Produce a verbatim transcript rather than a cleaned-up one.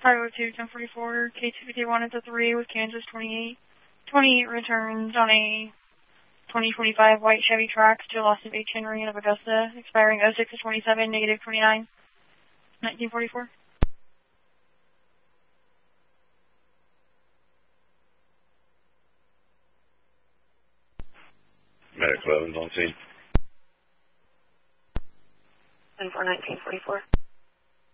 five oh two, ten forty-four, K two fifty-one at the three with Kansas twenty-eight. twenty-eight returns on a twenty twenty-five white Chevy Trax to Lost of H. Henry of Augusta, expiring oh six of twenty-seven, negative twenty-nine, nineteen forty-four. Medic eleven's on scene. ten four, nineteen forty-four.